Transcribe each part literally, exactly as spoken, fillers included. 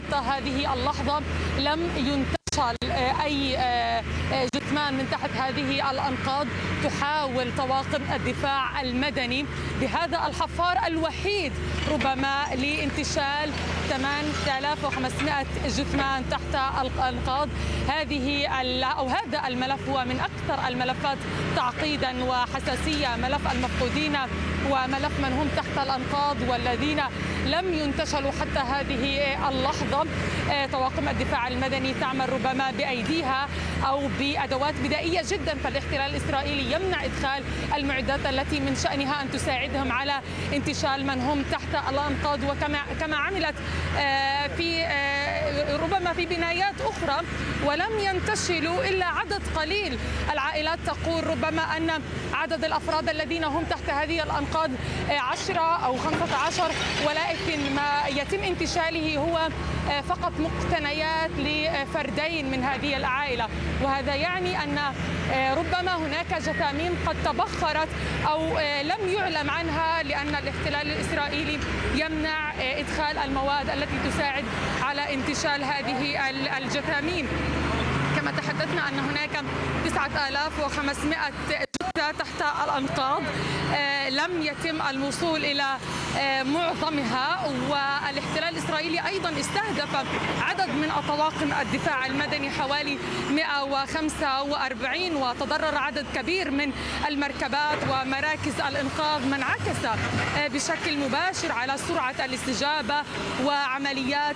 حتى هذه اللحظة لم ينتشل أي جثمان من تحت هذه الأنقاض. تحاول طواقم الدفاع المدني بهذا الحفار الوحيد ربما لانتشال ثمانية آلاف وخمسمائة جثمان تحت الأنقاض. هذه أو هذا الملف هو من أكثر الملفات تعقيدا وحساسية، ملف المفقودين وملف من هم تحت الأنقاض والذين لم ينتشلوا حتى هذه اللحظة. طواقم الدفاع المدني تعمل ربما بأيديها أو بأدوات بدائية جدا، فالاحتلال الإسرائيلي يمنع إدخال المعدات التي من شأنها أن تساعدهم على انتشال من هم تحت الأنقاض، وكما كما عملت في ربما في بنايات أخرى ولم ينتشلوا إلا عدد قليل. العائلات تقول ربما أن عدد الأفراد الذين هم تحت هذه الأنقاض عشرة أو خمسة عشر، ولكن ما يتم انتشاله هو فقط مقتنيات لفردين من هذه العائلة، وهذا يعني أن ربما هناك جثامين قد تبخرت أو لم يعلم عنها، لأن الاحتلال الإسرائيلي يمنع إدخال المواد التي تساعد على انتشال هذه الجثامين. كما تحدثنا أن هناك تسعة آلاف وخمسمائة جثة تحت الأنقاض لم يتم الوصول إلى معظمها، والاحتلال الإسرائيلي أيضا استهدف عدد من طواقم الدفاع المدني حوالي مئة وخمسة وأربعين، وتضرر عدد كبير من المركبات ومراكز الإنقاذ، ما انعكس بشكل مباشر على سرعة الاستجابة وعمليات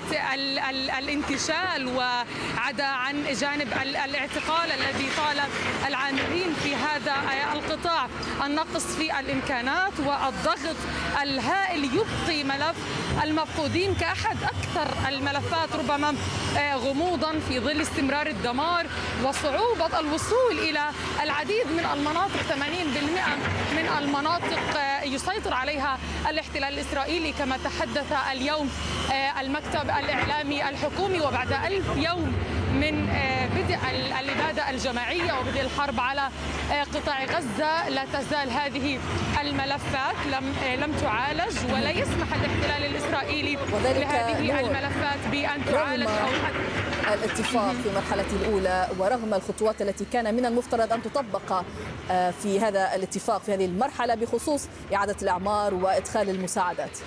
الانتشال، وعدا عن جانب الاعتقال الذي طال العاملين في هذا القطاع. النقص في الإمكانات والضغط الهائل يبقي ملف المفقودين كأحد أكثر الملفات ربما غموضا في ظل استمرار الدمار وصعوبة الوصول إلى العديد من المناطق. ثمانين بالمئة من المناطق يسيطر عليها الاحتلال الإسرائيلي كما تحدث اليوم المكتب الإعلامي الحكومي، وبعد ألف يوم من بدء الإبادة الجماعية وبدء الحرب على قطاع غزة لا تزال هذه الملفات لم لم تعالج، ولا يسمح الاحتلال الإسرائيلي لهذه الملفات بأن تعالج أو حتى الاتفاق في المرحلة الأولى ورغم الخطوات التي كان من المفترض أن تطبق في هذا الاتفاق في هذه المرحلة بخصوص إعادة الإعمار وإدخال المساعدات.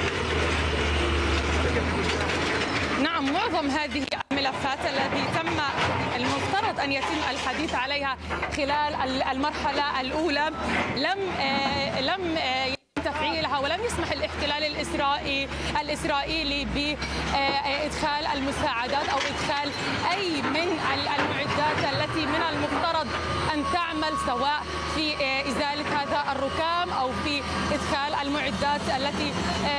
نعم، معظم هذه الملفات التي تم المفترض أن يتم الحديث عليها خلال المرحلة الأولى لم لم تفعيلها، ولم يسمح الاحتلال الإسرائيلي الإسرائيلي بإدخال المساعدات أو إدخال أي من المعدات التي من المفترض أن تعمل، سواء في إزالة هذا الركام أو في إدخال المعدات التي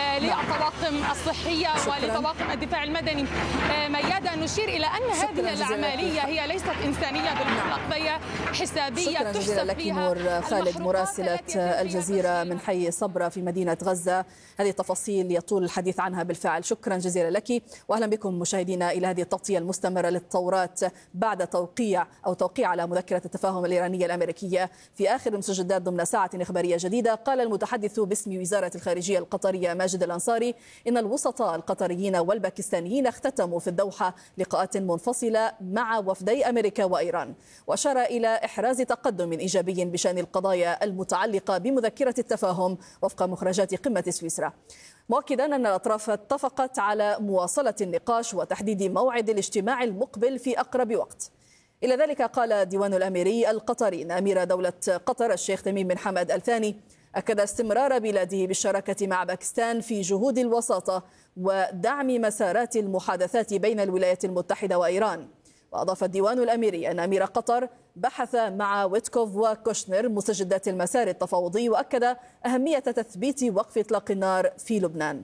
للطواقم الصحية ولطواقم الدفاع المدني. ميادة، نشير إلى أن هذه العملية هي ليست إنسانية بالمطلق، فهي حسابية تحسب فيها. نور خالد مراسلة الجزيرة من حي صبرا في مدينة غزة، هذه التفاصيل يطول الحديث عنها بالفعل. شكرا جزيلا لك، وأهلا بكم مشاهدينا إلى هذه التغطية المستمرة للتطورات بعد توقيع أو توقيع على مذكرة التفاهم الإيرانية الأمريكية في آخر المستجدات ضمن ساعة إخبارية جديدة. قال المتحدث باسم وزارة الخارجية القطرية ماجد الأنصاري إن الوسطاء القطريين والباكستانيين اختتموا في الدوحة لقاءات منفصلة مع وفدي أمريكا وإيران، وأشار إلى إحراز تقدم إيجابي بشأن القضايا المتعلقة بمذكرة التفاهم وفق مخرجات قمة سويسرا، مؤكدا أن الأطراف اتفقت على مواصلة النقاش وتحديد موعد الاجتماع المقبل في أقرب وقت. إلى ذلك قال الديوان الأميري القطري أن أمير دولة قطر الشيخ تميم بن حمد الثاني أكد استمرار بلاده بالشراكة مع باكستان في جهود الوساطة ودعم مسارات المحادثات بين الولايات المتحدة وإيران. وأضاف الديوان الأميري أن أمير قطر بحث مع ويتكوف وكوشنر مستجدات المسار التفاوضي، وأكد أهمية تثبيت وقف إطلاق النار في لبنان.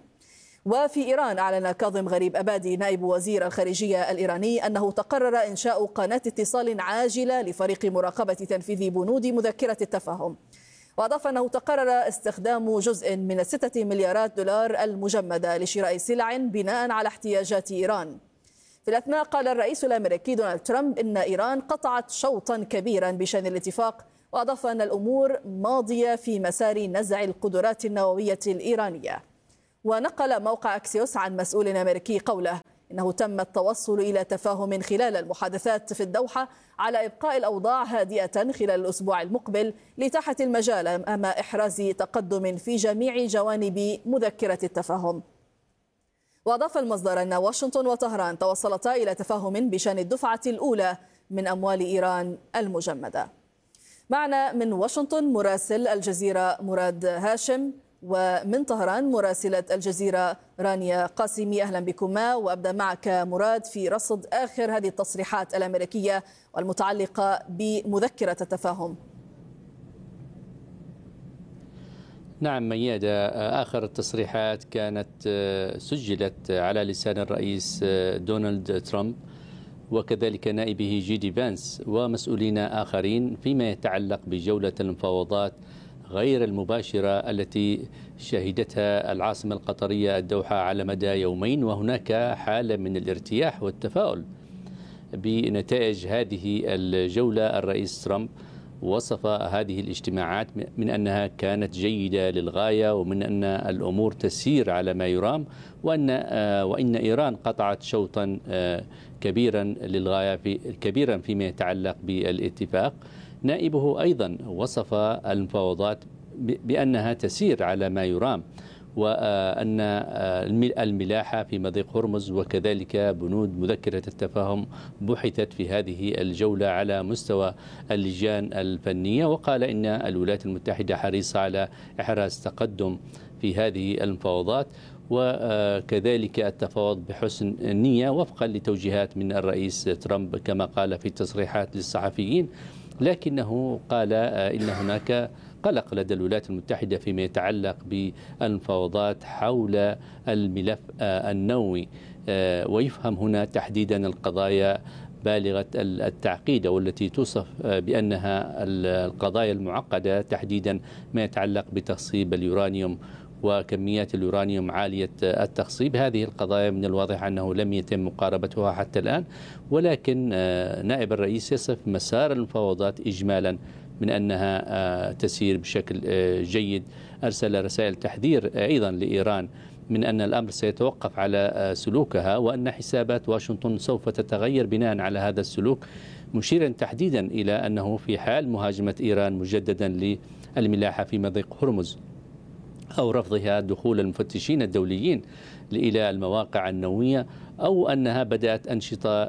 وفي إيران أعلن كاظم غريب أبادي نائب وزير الخارجية الإيراني أنه تقرر إنشاء قناة اتصال عاجلة لفريق مراقبة تنفيذ بنود مذكرة التفاهم. وأضاف أنه تقرر استخدام جزء من الستة مليارات دولار المجمدة لشراء سلع بناء على احتياجات إيران. في الأثناء قال الرئيس الأمريكي دونالد ترامب إن إيران قطعت شوطا كبيرا بشأن الاتفاق، وأضاف أن الأمور ماضية في مسار نزع القدرات النووية الإيرانية. ونقل موقع أكسيوس عن مسؤول أمريكي قوله إنه تم التوصل إلى تفاهم خلال المحادثات في الدوحة على إبقاء الأوضاع هادئة خلال الأسبوع المقبل لإتاحة المجال أمام إحراز تقدم في جميع جوانب مذكرة التفاهم. وأضاف المصدر أن واشنطن وطهران توصلتا إلى تفاهم بشأن الدفعة الأولى من أموال إيران المجمدة. معنا من واشنطن مراسل الجزيرة مراد هاشم، ومن طهران مراسلة الجزيرة رانيا قاسمي. أهلا بكما، وأبدأ معك مراد في رصد آخر هذه التصريحات الأمريكية والمتعلقة بمذكرة التفاهم. نعم ميادة، آخر التصريحات كانت سجلت على لسان الرئيس دونالد ترامب وكذلك نائبه جيدي فانس ومسؤولين آخرين فيما يتعلق بجولة المفاوضات غير المباشرة التي شهدتها العاصمة القطرية الدوحة على مدى يومين، وهناك حالة من الارتياح والتفاؤل بنتائج هذه الجولة. الرئيس ترامب وصف هذه الاجتماعات من أنها كانت جيدة للغاية، ومن أن الأمور تسير على ما يرام، وأن وإن إيران قطعت شوطا كبيرا للغاية في كبيرا فيما يتعلق بالاتفاق. نائبه أيضا وصف المفاوضات بأنها تسير على ما يرام، وأن الملاحة في مضيق هرمز وكذلك بنود مذكرة التفاهم بحثت في هذه الجولة على مستوى اللجان الفنية. وقال إن الولايات المتحدة حريصة على إحراز تقدم في هذه المفاوضات، وكذلك التفاوض بحسن النية وفقا لتوجيهات من الرئيس ترامب كما قال في تصريحات للصحفيين. لكنه قال إن هناك قلق لدى الولايات المتحدة فيما يتعلق بالمفاوضات حول الملف النووي، ويفهم هنا تحديدا القضايا بالغة التعقيد والتي توصف بأنها القضايا المعقدة، تحديدا ما يتعلق بتصيب اليورانيوم وكميات اليورانيوم عالية التخصيب. هذه القضايا من الواضح أنه لم يتم مقاربتها حتى الآن، ولكن نائب الرئيس يصف مسار المفاوضات إجمالا من أنها تسير بشكل جيد. أرسل رسائل تحذير أيضا لإيران من أن الأمر سيتوقف على سلوكها، وأن حسابات واشنطن سوف تتغير بناء على هذا السلوك، مشيرا تحديدا إلى أنه في حال مهاجمة إيران مجددا للملاحة في مضيق هرمز أو رفضها دخول المفتشين الدوليين إلى المواقع النووية، أو أنها بدأت أنشطة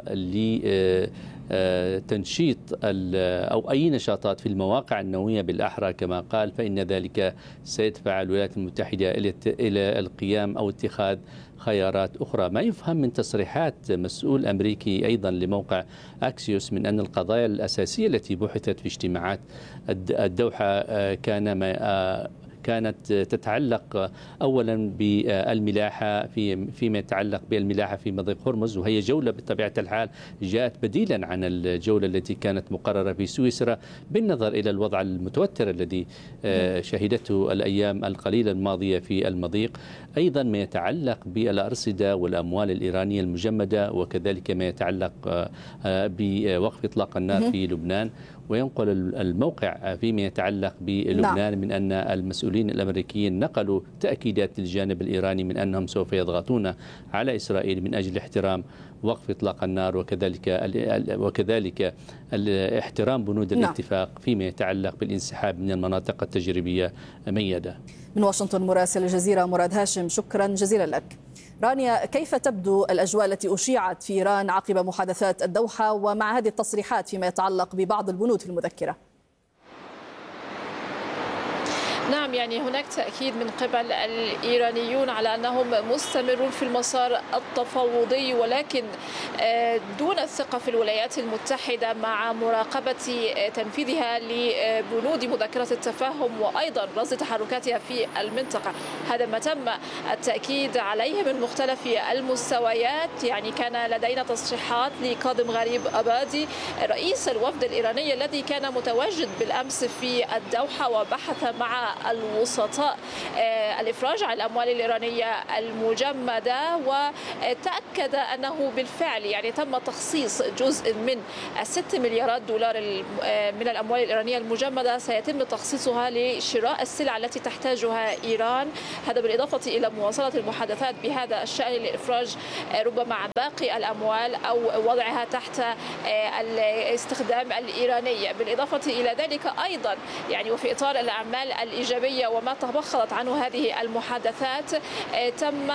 لتنشيط أو أي نشاطات في المواقع النووية بالأحرى كما قال، فإن ذلك سيدفع الولايات المتحدة إلى القيام أو اتخاذ خيارات أخرى. ما يفهم من تصريحات مسؤول أمريكي أيضا لموقع أكسيوس من أن القضايا الأساسية التي بحثت في اجتماعات الدوحة كان ما كانت تتعلق أولا بالملاحة في فيما يتعلق بالملاحة في مضيق هرمز، وهي جولة بطبيعة الحال جاءت بديلا عن الجولة التي كانت مقررة في سويسرا بالنظر إلى الوضع المتوتر الذي شهدته الأيام القليلة الماضية في المضيق. أيضا ما يتعلق بالأرصدة والأموال الإيرانية المجمدة، وكذلك ما يتعلق بوقف إطلاق النار في لبنان. وينقل الموقع فيما يتعلق بلبنان من أن المسؤولين الأمريكيين نقلوا تأكيدات للجانب الإيراني من أنهم سوف يضغطون على إسرائيل من أجل احترام وقف إطلاق النار، وكذلك وكذلك احترام بنود الاتفاق فيما يتعلق بالانسحاب من المناطق التجريبية. ميادة من واشنطن مراسل الجزيرة مراد هاشم، شكرا جزيلا لك. رانيا، كيف تبدو الأجواء التي أشيعت في إيران عقب محادثات الدوحة ومع هذه التصريحات فيما يتعلق ببعض البنود في المذكرة؟ نعم، يعني هناك تأكيد من قبل الإيرانيون على أنهم مستمرون في المسار التفاوضي، ولكن دون الثقة في الولايات المتحدة مع مراقبة تنفيذها لبنود مذكرة التفاهم وأيضا رصد تحركاتها في المنطقة. هذا ما تم التأكيد عليه من مختلف المستويات. يعني كان لدينا تصريحات لكاظم غريب أبادي رئيس الوفد الإيراني الذي كان متواجد بالأمس في الدوحة وبحث مع والوسطاء الإفراج عن الأموال الإيرانية المجمدة، وتأكد أنه بالفعل يعني تم تخصيص جزء من الست مليارات دولار من الأموال الإيرانية المجمدة سيتم تخصيصها لشراء السلع التي تحتاجها إيران. هذا بالإضافة إلى مواصلة المحادثات بهذا الشأن لإفراج ربما عن باقي الأموال أو وضعها تحت الاستخدام الإيراني. بالإضافة إلى ذلك أيضا يعني وفي إطار الأعمال الإيجابية وما تبخرت عنه هذه المحادثات، تم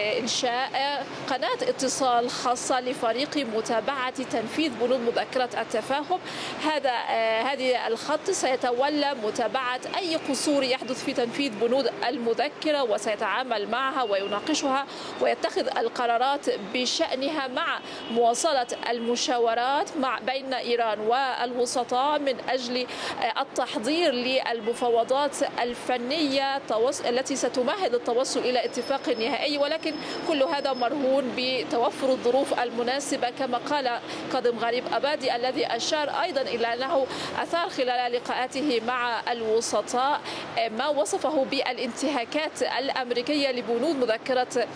إنشاء قناة اتصال خاصة لفريق متابعة تنفيذ بنود مذكرة التفاهم. هذا هذه الخط سيتولى متابعة أي قصور يحدث في تنفيذ بنود المذكرة، وسيتعامل معها ويناقشها ويتخذ القرارات بشأنها مع مواصلة المشاورات مع بين إيران والوسطاء من أجل التحضير للمفاوضات الفنية التي ستمهد التوصل إلى اتفاق نهائي، ولكن كل هذا مرهون بتوفر الظروف المناسبة كما قال كاظم غريب أبادي، الذي أشار أيضا إلى أنه أثار خلال لقاءاته مع الوسطاء ما وصفه بالانتهاكات الأمريكية لبنود مذكرة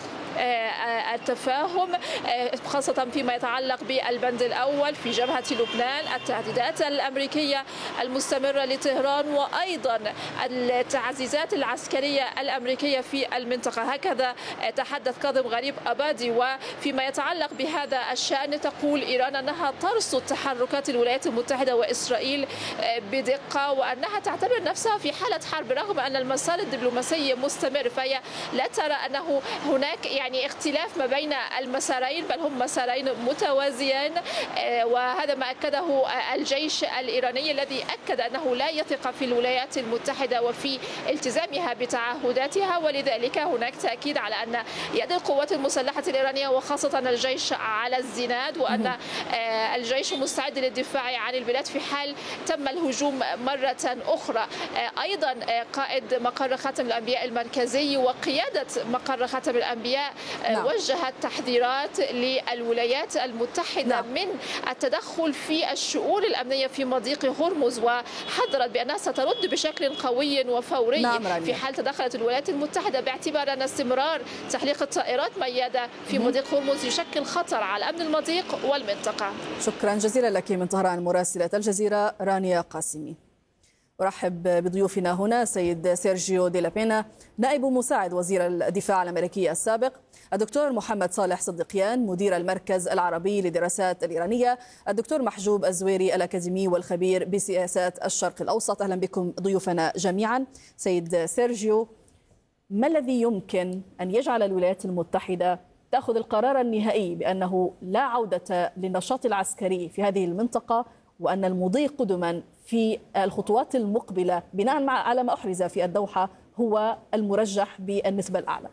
التفاهم، خاصة فيما يتعلق بالبند الأول في جبهة لبنان، التهديدات الأمريكية المستمرة لطهران، وأيضا التعزيزات العسكرية الأمريكية في المنطقة. هكذا تحدث كاظم غريب أبادي. وفيما يتعلق بهذا الشأن تقول إيران أنها ترصد تحركات الولايات المتحدة وإسرائيل بدقة، وأنها تعتبر نفسها في حالة حرب رغم أن المسار الدبلوماسي مستمر، فهي لا ترى أنه هناك يعني اختلاف ما بين المسارين، بل هم مسارين متوازيان. وهذا ما أكده الجيش الإيراني الذي أكد أنه لا يثق في الولايات المتحدة وفي التزامها بتعهداتها، ولذلك هناك تأكيد على أن يد القوات المسلحة الإيرانية وخاصة الجيش على الزناد، وأن الجيش مستعد للدفاع عن البلاد في حال تم الهجوم مرة أخرى. أيضا قائد مقر خاتم الأنبياء المركزي وقيادة مقر خاتم الأنبياء نعم. وجهت تحذيرات للولايات المتحدة نعم. من التدخل في الشؤون الأمنية في مضيق هرمز، وحذرت بأنها سترد بشكل قوي وفوري نعم في حال تدخلت الولايات المتحدة، باعتبار أن استمرار تحليق الطائرات ميادة في مضيق هرمز يشكل خطر على أمن المضيق والمنطقة. شكرا جزيلا لك من طهران مراسلة الجزيرة رانيا قاسمي. أرحب بضيوفنا هنا سيد سيرجيو دي لابينا نائب مساعد وزير الدفاع الأمريكي السابق، الدكتور محمد صالح صدقيان مدير المركز العربي للدراسات الإيرانية، الدكتور محجوب الزويري الأكاديمي والخبير بسياسات الشرق الأوسط. أهلا بكم ضيوفنا جميعا. سيد سيرجيو، ما الذي يمكن أن يجعل الولايات المتحدة تأخذ القرار النهائي بأنه لا عودة للنشاط العسكري في هذه المنطقة، وأن المضي قدما في الخطوات المقبلة بناء على ما أحرز في الدوحة هو المرجح بالنسبة الأعلى؟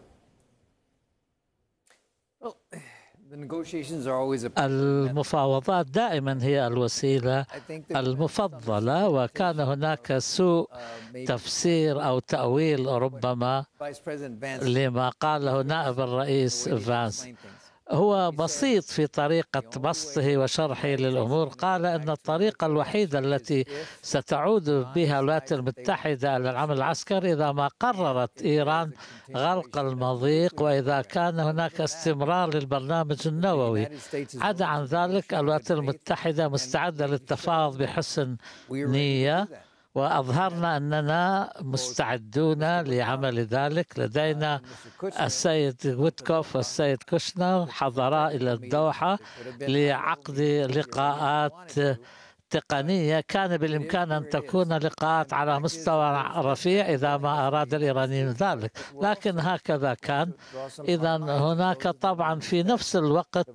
المفاوضات دائما هي الوسيلة المفضلة، وكان هناك سوء تفسير أو تأويل ربما لما قاله نائب الرئيس فانس. هو بسيط في طريقة بسطه وشرحه للأمور. قال أن الطريقة الوحيدة التي ستعود بها الولايات المتحدة إلى العمل العسكري إذا ما قررت إيران غلق المضيق، وإذا كان هناك استمرار للبرنامج النووي. عدا عن ذلك الولايات المتحدة مستعدة للتفاوض بحسن نية، وأظهرنا أننا مستعدون لعمل ذلك. لدينا السيد ويتكوف والسيد كوشنر حضرا إلى الدوحة لعقد لقاءات تقنية كان بالإمكان أن تكون لقاءات على مستوى رفيع إذا ما أراد الإيرانيين ذلك، لكن هكذا كان. إذا هناك طبعا في نفس الوقت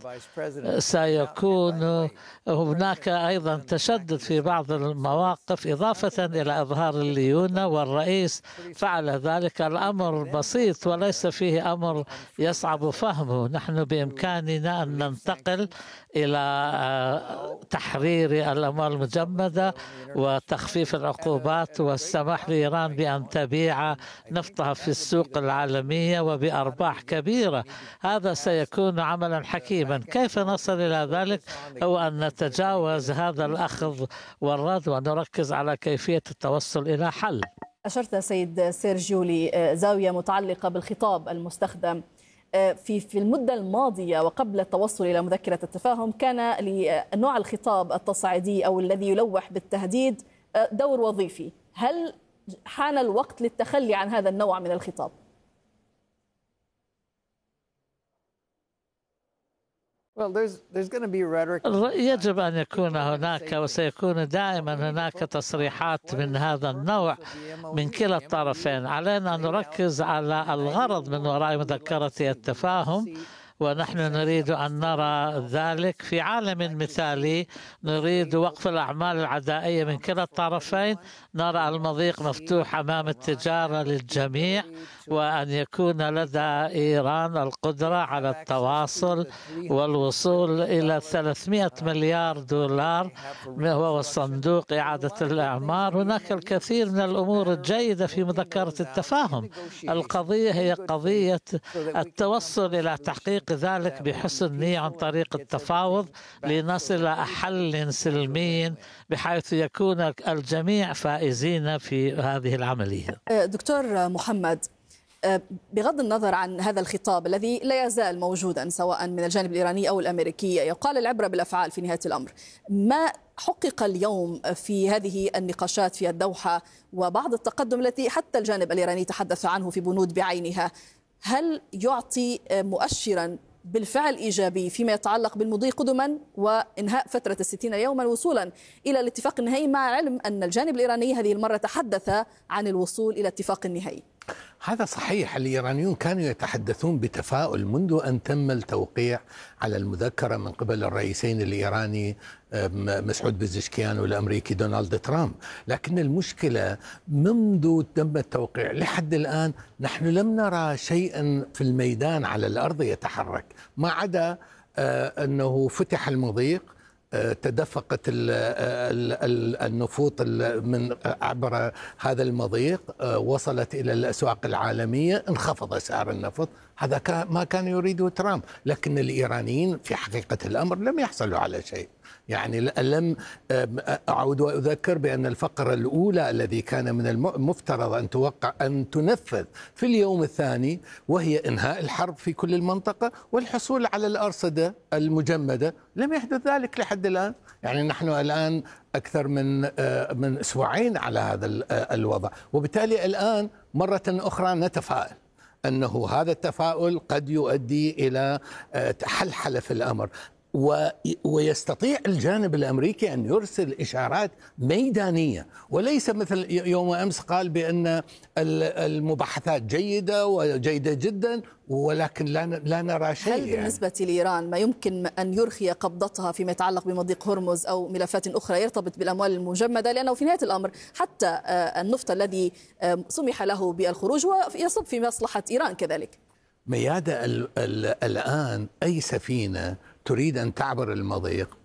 سيكون هناك أيضا تشدد في بعض المواقف إضافة إلى إظهار الليونة، والرئيس فعل ذلك. الأمر بسيط وليس فيه أمر يصعب فهمه. نحن بإمكاننا أن ننتقل إلى تحرير الأموال المجمدة وتخفيف العقوبات والسماح لإيران بأن تبيع نفطها في السوق العالمية وبأرباح كبيرة. هذا سيكون عملا حكيما. كيف نصل إلى ذلك؟ هو أن نتجاوز هذا الأخذ والرد ونركز على كيفية التوصل إلى حل. أشرت سيد سيرجيو لزاوية متعلقة بالخطاب المستخدم في في المدة الماضية وقبل التوصل إلى مذكرة التفاهم. كان لنوع الخطاب التصعيدي أو الذي يلوح بالتهديد دور وظيفي. هل حان الوقت للتخلي عن هذا النوع من الخطاب؟ يجب أن يكون هناك وسيكون دائما هناك تصريحات من هذا النوع من كلا الطرفين. علينا أن نركز على الغرض من وراء مذكرة التفاهم، ونحن نريد أن نرى ذلك في عالم مثالي. نريد وقف الأعمال العدائية من كلا الطرفين، نرى المضيق مفتوح أمام التجارة للجميع، وأن يكون لدى إيران القدرة على التواصل والوصول إلى ثلاثمئة مليار دولار وهو صندوق إعادة الأعمار. هناك الكثير من الأمور الجيدة في مذكرة التفاهم. القضية هي قضية التوصل إلى تحقيق ذلك بحسن نية عن طريق التفاوض لنصل إلى حل سلمي بحيث يكون الجميع فائزين في هذه العملية. دكتور محمد، بغض النظر عن هذا الخطاب الذي لا يزال موجودا سواء من الجانب الإيراني أو الأمريكي، يقال العبرة بالأفعال في نهاية الأمر. ما حقق اليوم في هذه النقاشات في الدوحة وبعض التقدم التي حتى الجانب الإيراني تحدث عنه في بنود بعينها، هل يعطي مؤشرا بالفعل إيجابي فيما يتعلق بالمضي قدما وإنهاء فترة الستين يوما وصولا إلى الاتفاق النهائي، مع علم أن الجانب الإيراني هذه المرة تحدث عن الوصول إلى اتفاق النهائي؟ هذا صحيح. الإيرانيون كانوا يتحدثون بتفاؤل منذ أن تم التوقيع على المذكرة من قبل الرئيسين الإيراني مسعود بزشكيان والأمريكي دونالد ترامب، لكن المشكلة منذ تم التوقيع لحد الآن نحن لم نرى شيئا في الميدان على الأرض يتحرك، ما عدا أنه فتح المضيق، تدفقت النفوط من عبر هذا المضيق، وصلت إلى الأسواق العالمية، انخفض سعر النفط. هذا ما كان يريده ترامب، لكن الإيرانيين في حقيقة الأمر لم يحصلوا على شيء. يعني لم أعود وأذكر بأن الفقرة الأولى الذي كان من المفترض أن توقع أن تنفذ في اليوم الثاني، وهي إنهاء الحرب في كل المنطقة والحصول على الأرصدة المجمدة، لم يحدث ذلك لحد الآن. يعني نحن الآن أكثر من من أسبوعين على هذا الوضع، وبالتالي الآن مرة أخرى نتفائل أنه هذا التفاؤل قد يؤدي إلى حلحلة في الأمر، ويستطيع الجانب الأمريكي أن يرسل إشارات ميدانية، وليس مثل يوم أمس قال بأن المباحثات جيدة وجيدة جدا ولكن لا لا نرى شيء. هل بالنسبة يعني لإيران ما يمكن أن يرخي قبضتها فيما يتعلق بمضيق هرمز أو ملفات أخرى يرتبط بالأموال المجمدة؟ لأنه في نهاية الأمر حتى النفط الذي سمح له بالخروج يصب في مصلحة إيران كذلك. ميادة الآن أي سفينة تريد أن تعبر المضيق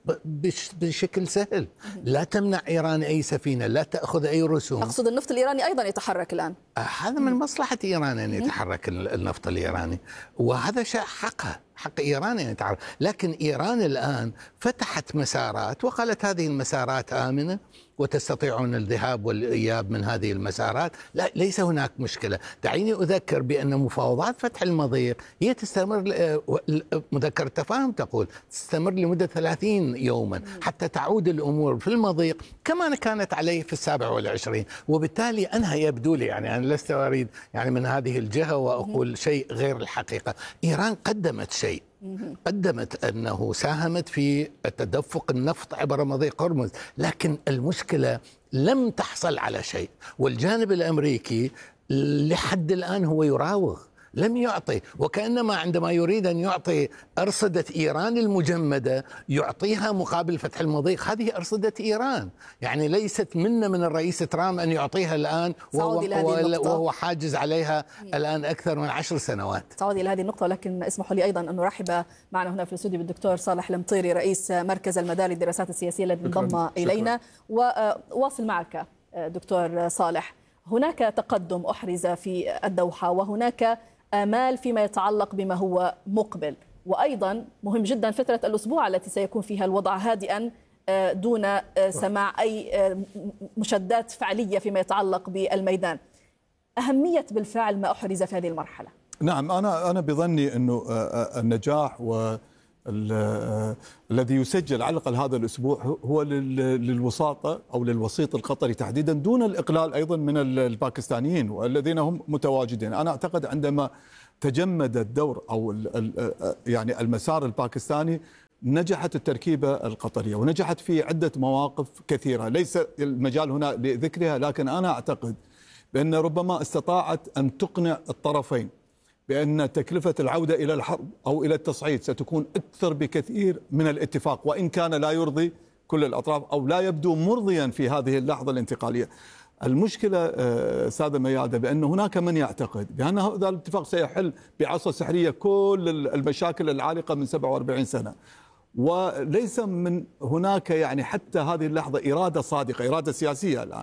بشكل سهل، لا تمنع إيران أي سفينة، لا تأخذ أي رسوم. أقصد النفط الإيراني أيضا يتحرك الآن. هذا من مصلحة إيران أن يتحرك النفط الإيراني، وهذا شيء حقه، حق إيران أن يتحرك. لكن إيران الآن فتحت مسارات وقالت هذه المسارات آمنة وتستطيعون الذهاب والإياب من هذه المسارات، لا ليس هناك مشكلة. دعيني أذكر بأن مفاوضات فتح المضيق هي تستمر، مذكرة تفاهم تقول تستمر لمدة ثلاثين يوما حتى تعود الأمور في المضيق كما كانت عليه في السابع والعشرين. وبالتالي أنا يبدو لي، يعني أنا لست أريد يعني من هذه الجهة وأقول شيء غير الحقيقة. إيران قدمت شيء، قدمت أنه ساهمت في تدفق النفط عبر مضيق هرمز، لكن المشكلة لم تحصل على شيء، والجانب الأمريكي لحد الآن هو يراوغ، لم يعطي، وكأنما عندما يريد أن يعطي أرصدة إيران المجمدة يعطيها مقابل فتح المضيق. هذه أرصدة إيران، يعني ليست منا من الرئيس ترامب أن يعطيها الآن وهو, وهو حاجز عليها الآن أكثر من عشر سنوات. تعود إلى هذه النقطة، لكن اسمحوا لي أيضا أن نرحب معنا هنا في الاستوديو بالدكتور صالح المطيري رئيس مركز المدار للدراسات السياسية الذي انضم إلينا. وواصل معك دكتور صالح، هناك تقدم أحرز في الدوحة وهناك آمال فيما يتعلق بما هو مقبل، وأيضا مهم جدا فترة الأسبوع التي سيكون فيها الوضع هادئا دون سماع أي مشادات فعلية فيما يتعلق بالميدان. أهمية بالفعل ما أحرز في هذه المرحلة. نعم، أنا أنا بظني أنه النجاح الذي يسجل على الأقل هذا الأسبوع هو للوساطة أو للوسيط القطري تحديدا، دون الإقلال أيضا من الباكستانيين والذين هم متواجدين. أنا أعتقد عندما تجمد الدور أو يعني المسار الباكستاني نجحت التركيبة القطرية ونجحت في عدة مواقف كثيرة، ليس المجال هنا لذكرها، لكن أنا أعتقد بأن ربما استطاعت أن تقنع الطرفين بأن تكلفة العودة إلى الحرب أو إلى التصعيد ستكون أكثر بكثير من الاتفاق، وإن كان لا يرضي كل الأطراف أو لا يبدو مرضيا في هذه اللحظة الانتقالية. المشكلة سادة ميادة بأن هناك من يعتقد بأن هذا الاتفاق سيحل بعصا سحرية كل المشاكل العالقة من سبعة وأربعين سنة، وليس من هناك يعني حتى هذه اللحظة إرادة صادقة، إرادة سياسية الآن،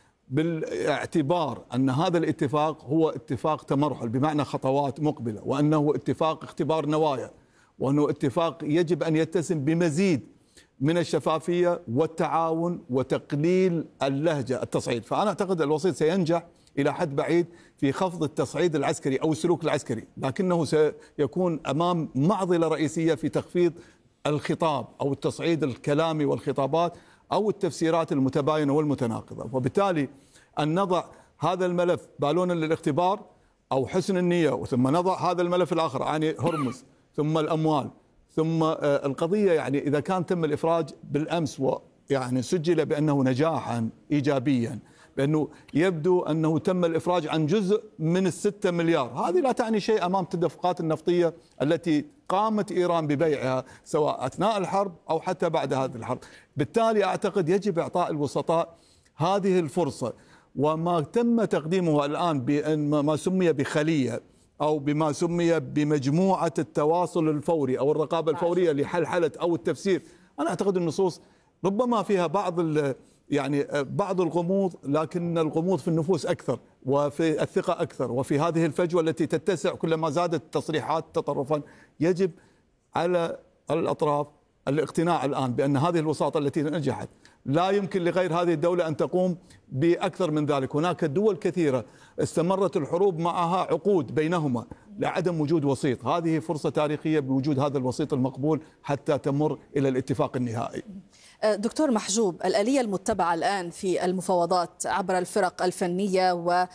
بالاعتبار أن هذا الاتفاق هو اتفاق تمرحل بمعنى خطوات مقبلة، وأنه اتفاق اختبار نوايا، وأنه اتفاق يجب أن يتسم بمزيد من الشفافية والتعاون وتقليل اللهجة التصعيد. فأنا أعتقد الوسيط سينجح إلى حد بعيد في خفض التصعيد العسكري أو السلوك العسكري، لكنه سيكون أمام معضلة رئيسية في تخفيض الخطاب أو التصعيد الكلامي والخطابات أو التفسيرات المتباينة والمتناقضة. وبالتالي أن نضع هذا الملف بالونا للاختبار أو حسن النية، وثم نضع هذا الملف الآخر يعني هرمز ثم الأموال ثم القضية، يعني إذا كان تم الإفراج بالأمس ويعني سجل بأنه نجاحا إيجابيا، بأنه يبدو أنه تم الإفراج عن جزء من الستة مليار، هذه لا تعني شيء أمام التدفقات النفطية التي قامت إيران ببيعها سواء أثناء الحرب أو حتى بعد هذه الحرب. بالتالي أعتقد يجب إعطاء الوسطاء هذه الفرصة، وما تم تقديمه الآن بما سمي بخلية أو بما سمي بمجموعة التواصل الفوري أو الرقابة الفورية لحلحلة أو التفسير، أنا أعتقد النصوص ربما فيها بعض يعني بعض الغموض، لكن الغموض في النفوس أكثر وفي الثقة أكثر، وفي هذه الفجوة التي تتسع كلما زادت التصريحات تطرفا. يجب على الأطراف الاقتناع الآن بأن هذه الوساطة التي نجحت لا يمكن لغير هذه الدولة أن تقوم بأكثر من ذلك. هناك دول كثيرة استمرت الحروب معها عقود بينهما لعدم وجود وسيط، هذه فرصة تاريخية بوجود هذا الوسيط المقبول حتى تمر إلى الاتفاق النهائي. دكتور محجوب، الآلية المتبعة الآن في المفاوضات عبر الفرق الفنية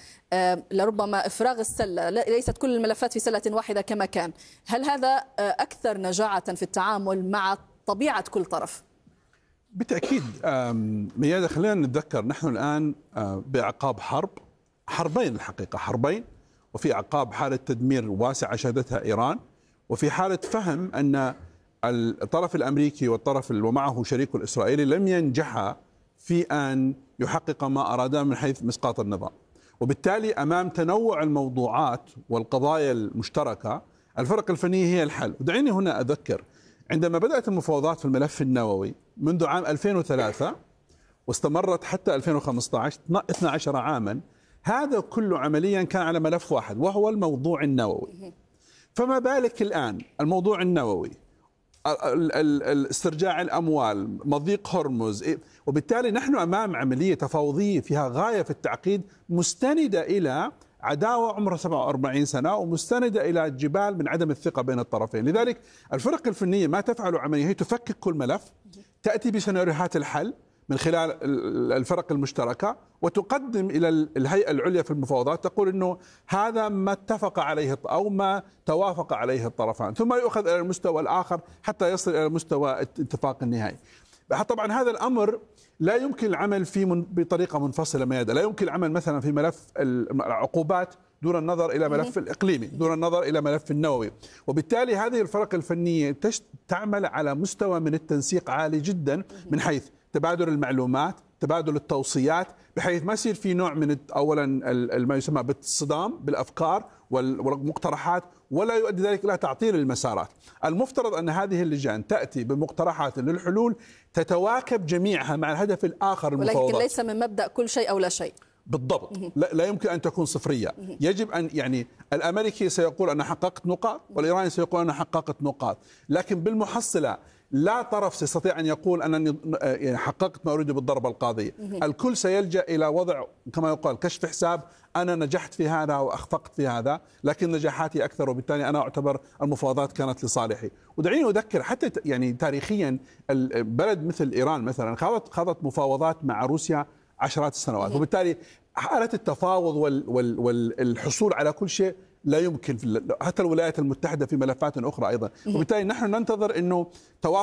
ولربما إفراغ السلة، ليست كل الملفات في سلة واحدة كما كان، هل هذا أكثر نجاعة في التعامل مع طبيعة كل طرف؟ بالتأكيد ميادة، خلينا نتذكر نحن الآن بأعقاب حرب، حربين الحقيقة، حربين، وفي أعقاب حالة تدمير واسعة شهدتها إيران، وفي حالة فهم أن الطرف الأمريكي والطرف ومعه شريكه الإسرائيلي لم ينجحا في أن يحقق ما أرادا من حيث مسقاط النظام. وبالتالي أمام تنوع الموضوعات والقضايا المشتركة الفرق الفنية هي الحل. ودعيني هنا أذكر عندما بدأت المفاوضات في الملف النووي منذ عام ألفين وثلاثة واستمرت حتى ألفين وخمسة عشر اثني عشر عاما، هذا كله عمليا كان على ملف واحد وهو الموضوع النووي. فما بالك الآن الموضوع النووي، استرجاع الأموال، مضيق هرمز، وبالتالي نحن أمام عملية تفاوضية فيها غاية في التعقيد، مستندة إلى عداوة عمرها سبعة وأربعين سنة ومستندة إلى جبال من عدم الثقة بين الطرفين. لذلك الفرق الفنية ما تفعل عملية هي تفكك كل ملف، تأتي بسيناريوهات الحل من خلال الفرق المشتركة وتقدم إلى الهيئة العليا في المفاوضات، تقول أنه هذا ما اتفق عليه أو ما توافق عليه الطرفان، ثم يؤخذ إلى المستوى الآخر حتى يصل إلى مستوى الاتفاق النهائي. طبعا هذا الأمر لا يمكن العمل فيه من بطريقة منفصلة ميادة، لا يمكن العمل مثلا في ملف العقوبات دون النظر إلى ملف الإقليمي، دون النظر إلى ملف النووي. وبالتالي هذه الفرق الفنية تعمل على مستوى من التنسيق عالي جدا من حيث تبادل المعلومات، تبادل التوصيات، بحيث ما يصير في نوع من اولا ما يسمى بالصدام بالافكار والمقترحات، ولا يؤدي ذلك الى تعطيل المسارات. المفترض ان هذه اللجان تاتي بمقترحات للحلول تتواكب جميعها مع الهدف الاخر المفاوضات، ولكن ليس من مبدا كل شيء او لا شيء. بالضبط، لا, لا يمكن أن تكون صفرية. يجب أن يعني الأمريكي سيقول أنا حققت نقاط والإيراني سيقول أنا حققت نقاط، لكن بالمحصلة لا طرف يستطيع أن يقول أنني حققت ما أريد بالضربة القاضية. الكل سيلجأ إلى وضع كما يقال كشف حساب، أنا نجحت في هذا وأخفقت في هذا، لكن نجاحاتي أكثر، وبالتالي أنا أعتبر المفاوضات كانت لصالحي. ودعيني أذكر حتى يعني تاريخيا بلد مثل إيران مثلا خاضت خاضت مفاوضات مع روسيا عشرات السنوات، وبالتالي حالة التفاوض والحصول على كل شيء لا يمكن، حتى الولايات المتحدة في ملفات أخرى أيضا. وبالتالي نحن ننتظر أنه توافق